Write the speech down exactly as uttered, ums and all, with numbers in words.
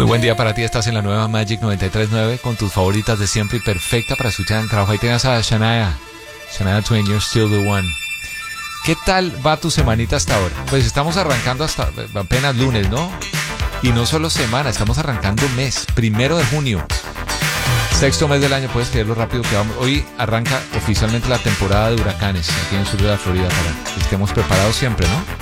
Buen día para ti, estás en la nueva Magic noventa y tres punto nueve con tus favoritas de siempre y perfecta para escuchar en trabajo. Ahí tengas a Shania, Shania Twain, You're Still the One. ¿Qué tal va tu semanita hasta ahora? Pues estamos arrancando hasta apenas lunes, ¿no? Y no solo semana, estamos arrancando mes, primero de junio. Sexto mes del año, puedes creerlo rápido que vamos. Hoy arranca oficialmente la temporada de huracanes aquí en el sur de la Florida para que estemos preparados siempre, ¿no?